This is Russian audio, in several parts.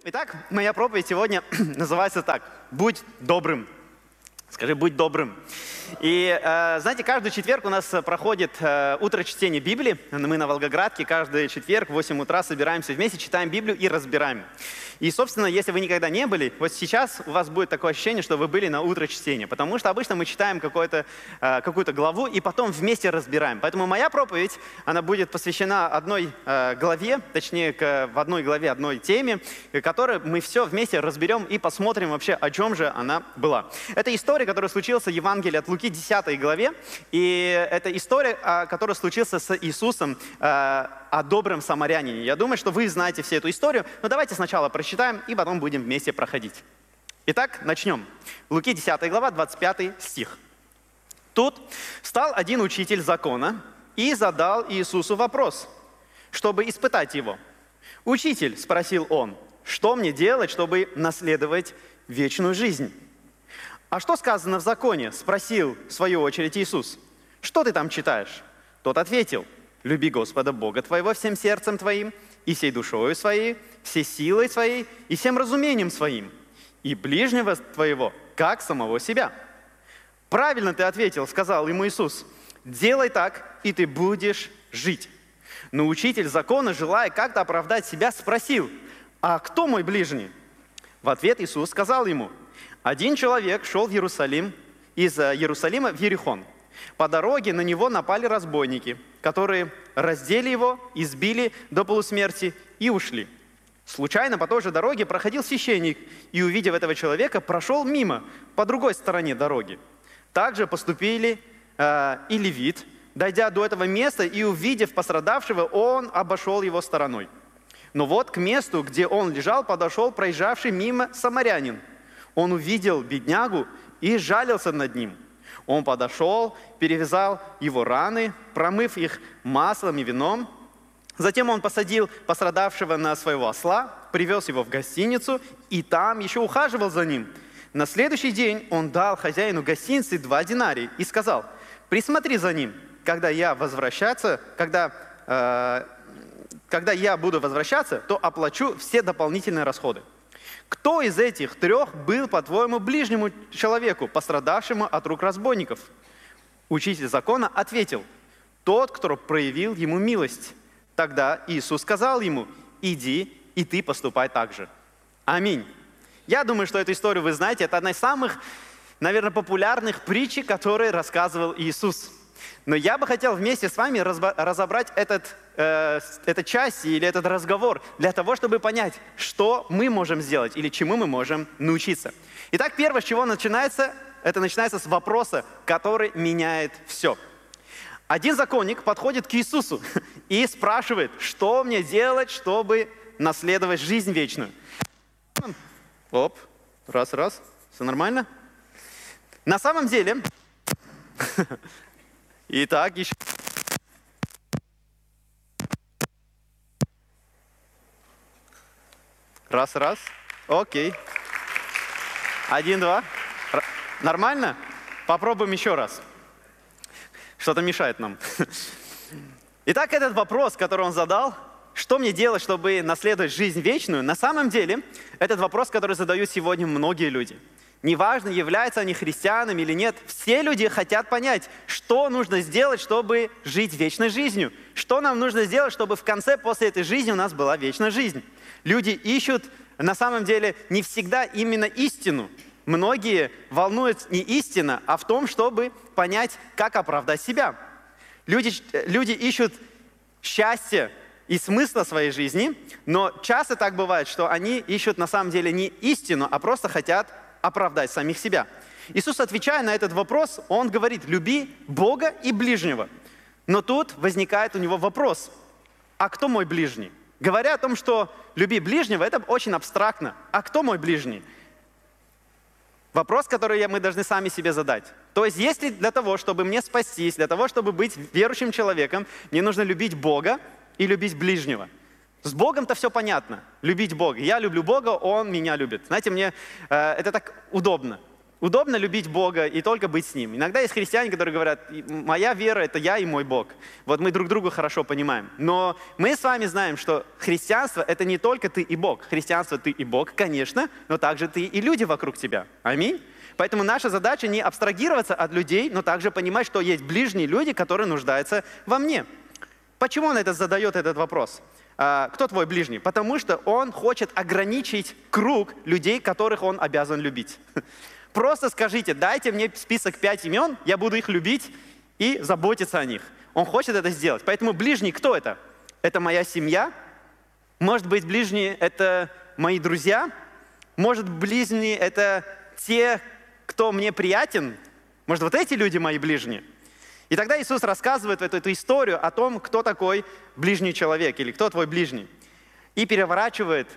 Итак, моя проповедь сегодня называется так: «Будь добрым». Скажи: «Будь добрым». И знаете, каждый четверг у нас проходит утро чтения Библии. Мы на Волгоградке каждый четверг в 8 утра собираемся вместе, читаем Библию и разбираем. И, собственно, если вы никогда не были, вот сейчас у вас будет такое ощущение, что вы были на утро чтения. Потому что обычно мы читаем какую-то главу и потом вместе разбираем. Поэтому моя проповедь, она будет посвящена одной главе, точнее, в одной главе, одной теме, которую мы все вместе разберем и посмотрим вообще, о чем же она была. Это история, которая случилась в Евангелии от Луки, 10 главе. И это история, которая случилась с Иисусом, о добром самарянине. Я думаю, что вы знаете всю эту историю, но давайте сначала прочитаем и потом будем вместе проходить. Итак, начнем. Луки 10 глава, 25 стих. «Тут встал один учитель закона и задал Иисусу вопрос, чтобы испытать его. «Учитель, — спросил он, — что мне делать, чтобы наследовать вечную жизнь?» «А что сказано в законе?» — спросил в свою очередь Иисус. «Что ты там читаешь?» Тот ответил: «Люби Господа Бога твоего всем сердцем твоим, и всей душою своей, всей силой своей, и всем разумением своим, и ближнего твоего, как самого себя». «Правильно ты ответил, — сказал ему Иисус, — делай так, и ты будешь жить». Но учитель закона, желая как-то оправдать себя, спросил: «А кто мой ближний?» В ответ Иисус сказал ему: «Один человек шел в Иерусалим, из Иерусалима в Иерихон. По дороге на него напали разбойники, которые раздели его, избили до полусмерти и ушли. Случайно по той же дороге проходил священник и, увидев этого человека, прошел мимо, по другой стороне дороги. Также поступили и левит, дойдя до этого места и увидев пострадавшего, он обошел его стороной. Но вот к месту, где он лежал, подошел проезжавший мимо самарянин. Он увидел беднягу и жалился над ним. Он подошел, перевязал его раны, промыв их маслом и вином. Затем он посадил пострадавшего на своего осла, привез его в гостиницу и там еще ухаживал за ним. На следующий день он дал хозяину гостиницы 2 динария и сказал: «Присмотри за ним, когда я буду возвращаться, то оплачу все дополнительные расходы». Кто из этих 3 был, по-твоему, ближнему человеку, пострадавшему от рук разбойников? Учитель закона ответил: тот, кто проявил ему милость. Тогда Иисус сказал ему: иди, и ты поступай так же. Аминь. Я думаю, что эту историю вы знаете. Это одна из самых, наверное, популярных притч, которые рассказывал Иисус. Но я бы хотел вместе с вами разобрать эту часть или этот разговор для того, чтобы понять, что мы можем сделать или чему мы можем научиться. Итак, первое, с чего начинается, это начинается с вопроса, который меняет все. Один законник подходит к Иисусу и спрашивает: что мне делать, чтобы наследовать жизнь вечную? Оп, раз, все нормально? На самом деле... Итак, еще... Раз. Окей. 1, 2. Нормально? Попробуем еще раз. Что-то мешает нам. Итак, этот вопрос, который он задал, что мне делать, чтобы наследовать жизнь вечную, на самом деле, этот вопрос, который задают сегодня многие люди. Неважно, являются они христианами или нет, все люди хотят понять, что нужно сделать, чтобы жить вечной жизнью. Что нам нужно сделать, чтобы в конце, после этой жизни, у нас была вечная жизнь. Люди ищут, на самом деле, не всегда именно истину. Многие волнуют не истина, а в том, чтобы понять, как оправдать себя. Люди ищут счастья и смысла своей жизни, но часто так бывает, что они ищут на самом деле не истину, а просто хотят оправдать самих себя. Иисус, отвечая на этот вопрос, Он говорит: люби Бога и ближнего. Но тут возникает у него вопрос: а кто мой ближний? Говоря о том, что люби ближнего, это очень абстрактно. А кто мой ближний? Вопрос, который мы должны сами себе задать. То есть, если для того, чтобы мне спастись, для того, чтобы быть верующим человеком, мне нужно любить Бога и любить ближнего. С Богом-то все понятно. Любить Бога. Я люблю Бога, Он меня любит. Знаете, мне это так удобно. Удобно любить Бога и только быть с Ним. Иногда есть христиане, которые говорят, моя вера – это я и мой Бог. Вот мы друг друга хорошо понимаем. Но мы с вами знаем, что христианство – это не только ты и Бог. Христианство – ты и Бог, конечно, но также ты и люди вокруг тебя. Аминь. Поэтому наша задача не абстрагироваться от людей, но также понимать, что есть ближние люди, которые нуждаются во мне. Почему он задает этот вопрос? Кто твой ближний? Потому что он хочет ограничить круг людей, которых он обязан любить. Просто скажите, дайте мне список 5 имен, я буду их любить и заботиться о них. Он хочет это сделать. Поэтому ближний кто это? Это моя семья. Может быть, ближние – это мои друзья. Может, ближние – это те, кто мне приятен. Может, вот эти люди мои ближние. И тогда Иисус рассказывает эту историю о том, кто такой ближний человек или кто твой ближний. И переворачивает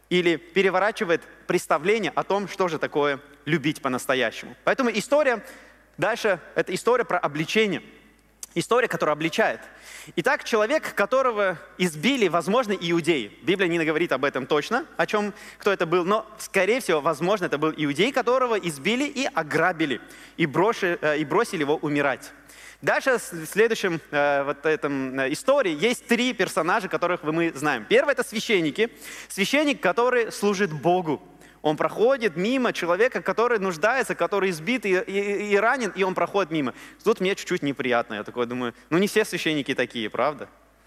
представление о том, что же такое любить по-настоящему. Поэтому история дальше – это история про обличение. История, которая обличает. Итак, человек, которого избили, возможно, иудеи. Библия не говорит об этом точно, кто это был, но, скорее всего, возможно, это был иудей, которого избили и ограбили, и бросили его умирать. Дальше в следующем истории есть 3 персонажа, которых мы знаем. Первый – это священники. Священник, который служит Богу. Он проходит мимо человека, который нуждается, который избит и ранен, и он проходит мимо. Тут мне чуть-чуть неприятно. Я такой думаю, не все священники такие, правда?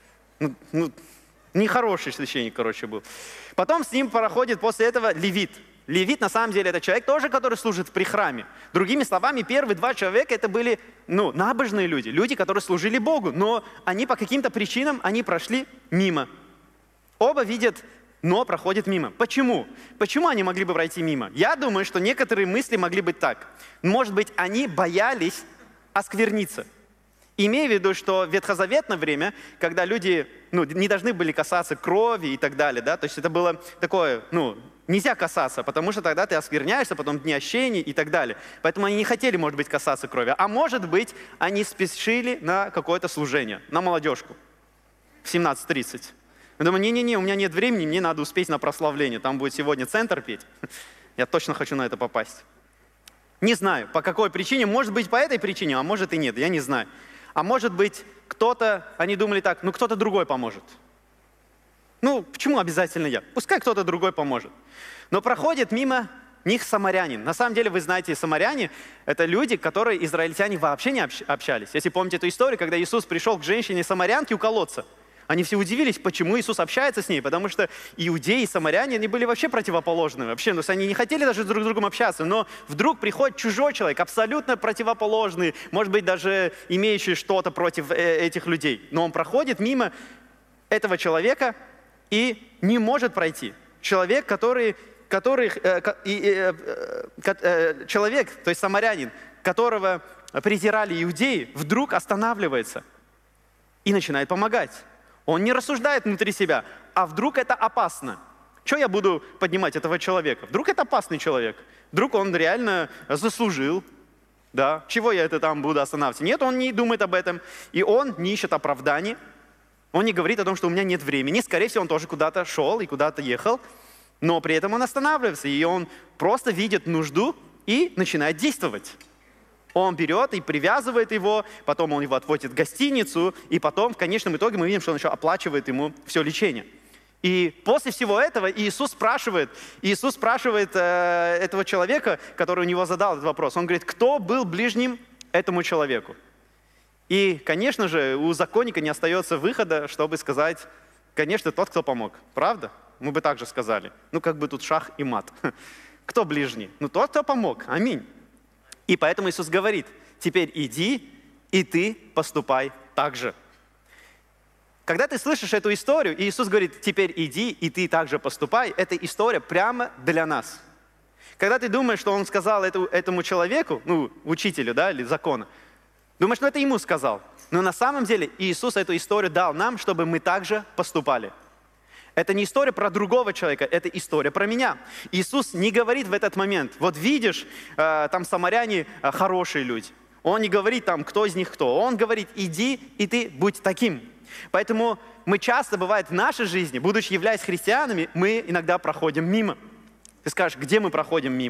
Нехороший священник, был. Потом с ним проходит после этого левит. Левит, на самом деле, это человек тоже, который служит при храме. Другими словами, первые 2 человека это были набожные люди, люди, которые служили Богу, но они по каким-то причинам прошли мимо. Оба видят, но проходят мимо. Почему? Почему они могли бы пройти мимо? Я думаю, что некоторые мысли могли быть так. Может быть, они боялись оскверниться. Имея в виду, что в ветхозаветное время, когда люди не должны были касаться крови и так далее, да, то есть это было такое, нельзя касаться, потому что тогда ты оскверняешься, потом дни ощений и так далее. Поэтому они не хотели, может быть, касаться крови. А может быть, они спешили на какое-то служение, на молодежку в 17:30. Я думаю, не-не-не, у меня нет времени, мне надо успеть на прославление. Там будет сегодня центр петь. Я точно хочу на это попасть. Не знаю, по какой причине. Может быть, по этой причине, а может и нет, я не знаю. А может быть, они думали так, кто-то другой поможет. Почему обязательно я? Пускай кто-то другой поможет. Но проходит мимо них самарянин. На самом деле, вы знаете, самаряне – это люди, которые израильтяне вообще не общались. Если помните эту историю, когда Иисус пришел к женщине-самарянке у колодца, они все удивились, почему Иисус общается с ней, потому что иудеи и самаряне, они были вообще противоположны. Вообще, они не хотели даже друг с другом общаться, но вдруг приходит чужой человек, абсолютно противоположный, может быть, даже имеющий что-то против этих людей. Но он проходит мимо этого человека и не может пройти. Человек, человек, то есть самарянин, которого презирали иудеи, вдруг останавливается и начинает помогать. Он не рассуждает внутри себя, а вдруг это опасно. Что я буду поднимать этого человека? Вдруг это опасный человек? Вдруг он реально заслужил? Да? Чего я это там буду останавливаться? Нет, он не думает об этом. И он не ищет оправданий. Он не говорит о том, что у меня нет времени. Скорее всего, он тоже куда-то шел и куда-то ехал. Но при этом он останавливается. И он просто видит нужду и начинает действовать. Он берет и привязывает его, потом он его отводит в гостиницу, и потом в конечном итоге мы видим, что он еще оплачивает ему все лечение. И после всего этого Иисус спрашивает этого человека, который у него задал этот вопрос, он говорит, кто был ближним этому человеку? И, конечно же, у законника не остается выхода, чтобы сказать, конечно, тот, кто помог. Правда? Мы бы так же сказали. Тут шах и мат. Кто ближний? Тот, кто помог. Аминь. И поэтому Иисус говорит, теперь иди, и ты поступай так же. Когда ты слышишь эту историю, и Иисус говорит, теперь иди, и ты так же поступай, эта история прямо для нас. Когда ты думаешь, что Он сказал этому человеку, учителю, или закона, думаешь, это ему сказал. Но на самом деле Иисус эту историю дал нам, чтобы мы также поступали. Это не история про другого человека, это история про меня. Иисус не говорит в этот момент, вот видишь, там самаряне хорошие люди. Он не говорит там, кто из них кто. Он говорит, иди, и ты будь таким. Поэтому мы часто, бывает, в нашей жизни, будучи являясь христианами, мы иногда проходим мимо. Ты скажешь, где мы проходим мимо?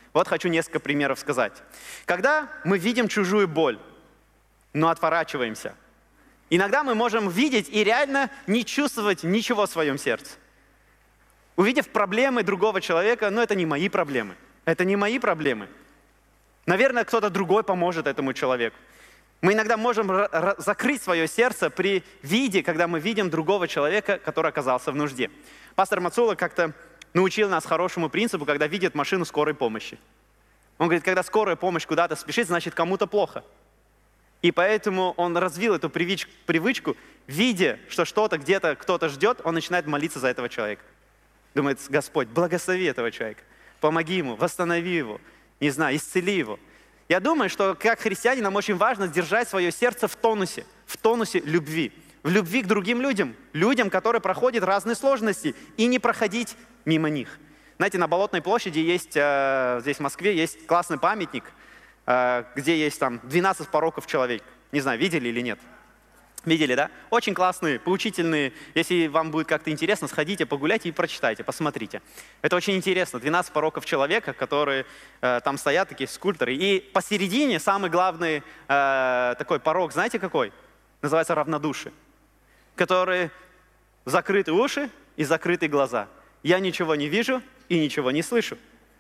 Вот хочу несколько примеров сказать. Когда мы видим чужую боль, но отворачиваемся, иногда мы можем видеть и реально не чувствовать ничего в своем сердце. Увидев проблемы другого человека, это не мои проблемы. Это не мои проблемы. Наверное, кто-то другой поможет этому человеку. Мы иногда можем закрыть свое сердце при виде, когда мы видим другого человека, который оказался в нужде. Пастор Мацула как-то научил нас хорошему принципу, когда видит машину скорой помощи. Он говорит, когда скорая помощь куда-то спешит, значит кому-то плохо. И поэтому он развил эту привычку, видя, что что-то где-то кто-то ждет, он начинает молиться за этого человека. Думает, Господь, благослови этого человека, помоги ему, восстанови его, не знаю, исцели его. Я думаю, что как христиане нам очень важно держать свое сердце в тонусе любви. В любви к другим людям, которые проходят разные сложности, и не проходить мимо них. Знаете, на Болотной площади есть, здесь в Москве, есть классный памятник, где есть там 12 пороков человека. Не знаю, видели или нет? Видели, да? Очень классные, поучительные. Если вам будет как-то интересно, сходите, погуляйте и прочитайте, посмотрите. Это очень интересно. 12 пороков человека, которые там стоят, такие скульпторы. И посередине самый главный такой порок, знаете какой? Называется равнодушие. Который закрыты уши и закрыты глаза. Я ничего не вижу и ничего не слышу.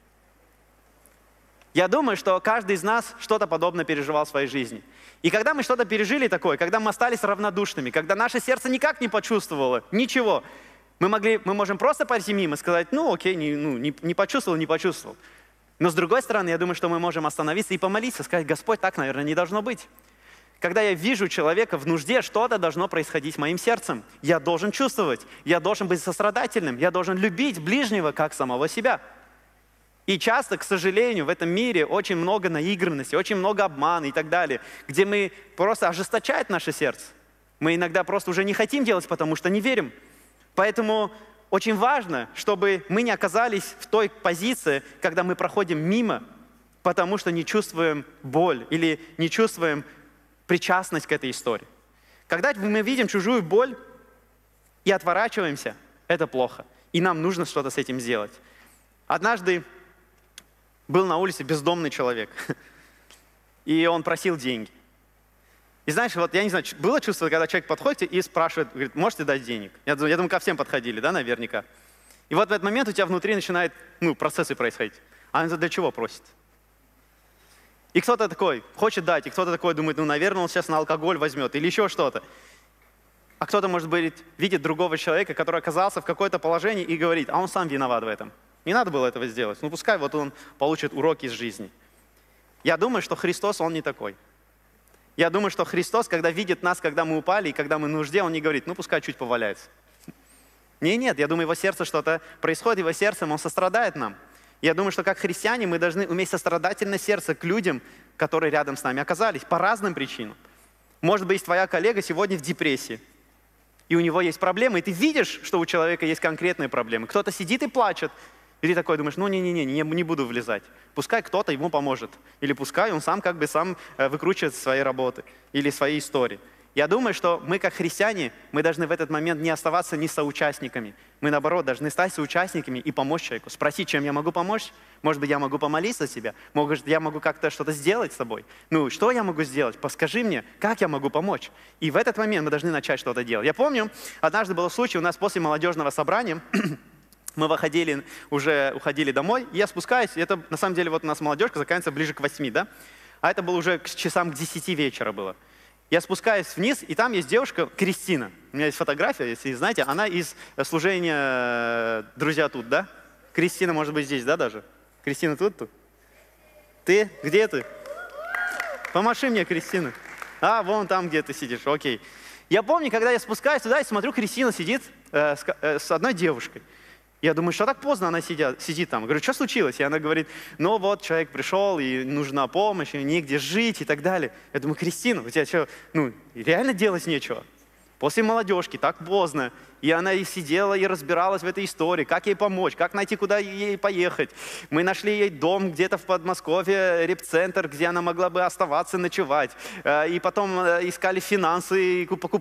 Я думаю, что каждый из нас что-то подобное переживал в своей жизни. И когда мы что-то пережили такое, когда мы остались равнодушными, когда наше сердце никак не почувствовало ничего, мы можем просто пойти мимо и сказать, окей, не почувствовал, не почувствовал. Но с другой стороны, я думаю, что мы можем остановиться и помолиться, сказать, Господь, так, наверное, не должно быть. Когда я вижу человека в нужде, что-то должно происходить с моим сердцем. Я должен чувствовать, я должен быть сострадательным, я должен любить ближнего, как самого себя. И часто, к сожалению, в этом мире очень много наигранности, очень много обмана и так далее, где мы просто ожесточает наше сердце. Мы иногда просто уже не хотим делать, потому что не верим. Поэтому очень важно, чтобы мы не оказались в той позиции, когда мы проходим мимо, потому что не чувствуем боль или не чувствуем причастность к этой истории. Когда мы видим чужую боль и отворачиваемся, это плохо. И нам нужно что-то с этим сделать. Однажды был на улице бездомный человек, и он просил деньги. И знаешь, я не знаю, было чувство, когда человек подходит и спрашивает, говорит, можете дать денег? Я думаю, ко всем подходили, да, наверняка. И вот в этот момент у тебя внутри начинают, процессы происходить. А он для чего просит? И кто-то такой хочет дать, и кто-то такой думает, наверное, он сейчас на алкоголь возьмет или еще что-то. А кто-то, может быть, видит другого человека, который оказался в какое-то положении и говорит, а он сам виноват в этом. Не надо было этого сделать. Пускай вот он получит уроки из жизни. Я думаю, что Христос, Он не такой. Я думаю, что Христос, когда видит нас, когда мы упали и когда мы в нужде, Он не говорит, пускай чуть поваляется. Нет, я думаю, Его сердце что-то происходит, Его сердцем Он сострадает нам. Я думаю, что как христиане мы должны уметь сострадательное сердце к людям, которые рядом с нами оказались, по разным причинам. Может быть, твоя коллега сегодня в депрессии, и у него есть проблемы, и ты видишь, что у человека есть конкретные проблемы. Кто-то сидит и плачет, и ты такой думаешь, не буду влезать. Пускай кто-то ему поможет. Или пускай он сам выкручивает свои работы или свои истории. Я думаю, что мы, как христиане, мы должны в этот момент не оставаться не соучастниками. Мы, наоборот, должны стать соучастниками и помочь человеку. Спросить, чем я могу помочь? Может быть, я могу помолиться за тебя? Может, я могу как-то что-то сделать с тобой? Что я могу сделать? Подскажи мне, как я могу помочь? И в этот момент мы должны начать что-то делать. Я помню, однажды был случай у нас после молодежного собрания, мы уходили домой, и я спускаюсь, и это, на самом деле, вот у нас молодежка заканчивается ближе к 8, да? А это было уже к часам к 10 вечера было. Я спускаюсь вниз, и там есть девушка, Кристина. У меня есть фотография, если знаете, она из служения «Друзья тут», да? Кристина, может быть, здесь, да, даже? Кристина тут? Ты? Где ты? Помаши мне, Кристина. Вон там, где ты сидишь, окей. Я помню, когда я спускаюсь туда и смотрю, Кристина сидит с одной девушкой. Я думаю, что так поздно она сидит там. Говорю, что случилось? И она говорит, человек пришел, и нужна помощь, и негде жить, и так далее. Я думаю, Кристина, у тебя что, реально делать нечего? После молодежки, так поздно. И она и сидела, и разбиралась в этой истории, как ей помочь, как найти, куда ей поехать. Мы нашли ей дом где-то в Подмосковье, репцентр, где она могла бы оставаться, ночевать. И потом искали финансы, и покупали